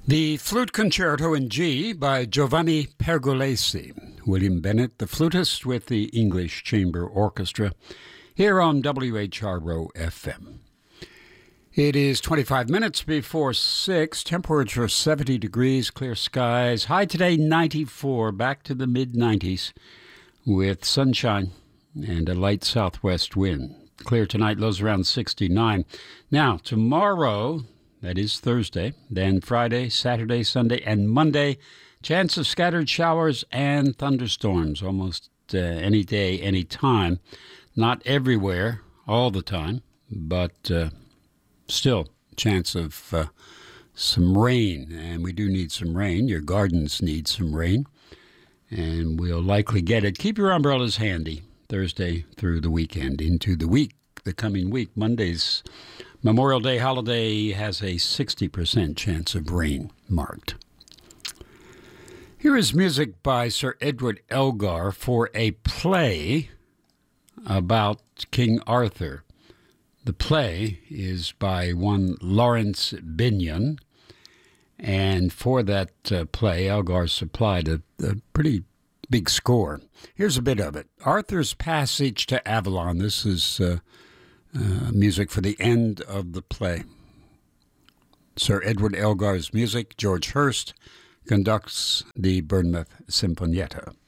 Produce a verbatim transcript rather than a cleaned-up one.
The Flute Concerto in G by Giovanni Pergolesi. William Bennett, the flutist with the English Chamber Orchestra, here on W H R O F M. It is twenty-five minutes before six, temperature seventy degrees, clear skies. High today ninety-four, back to the mid nineties with sunshine and a light southwest wind. Clear tonight, lows around sixty-nine. Now, tomorrow, that is Thursday, then Friday, Saturday, Sunday, and Monday, chance of scattered showers and thunderstorms almost uh, any day, any time. Not everywhere, all the time, but uh, still chance of uh, some rain. And we do need some rain. Your gardens need some rain, and we'll likely get it. Keep your umbrellas handy Thursday through the weekend, into the week, the coming week. Monday's Memorial Day holiday has a sixty percent chance of rain marked. Here is music by Sir Edward Elgar for a play about King Arthur. The play is by one Lawrence Binyon, and for that uh, play, Elgar supplied a, a pretty big score. Here's a bit of it. Arthur's Passage to Avalon. This is Uh, Uh, music for the end of the play. Sir Edward Elgar's music. George Hurst conducts the Bournemouth Sinfonietta.